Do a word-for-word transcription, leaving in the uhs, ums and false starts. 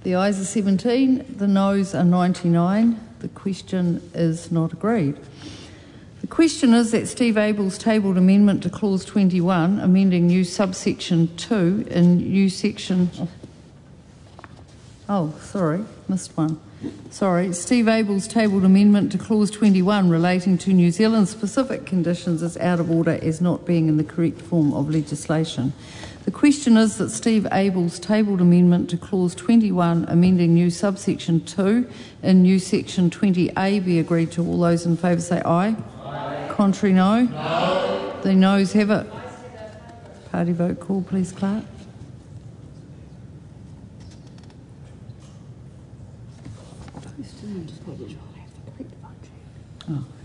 The ayes are seventeen, the noes are ninety-nine. The question is not agreed. The question is that Steve Abel's tabled amendment to clause twenty-one, amending new subsection two in new section... Oh, sorry, missed one. Sorry, Steve Abel's tabled amendment to clause twenty-one relating to New Zealand specific conditions is out of order as not being in the correct form of legislation. The question is that Steve Abel's tabled amendment to clause twenty-one amending new subsection two in new section twenty A be agreed to. All those in favour say aye. Aye. Contrary no? No. The noes have it. Party vote call please, Clark. Oh.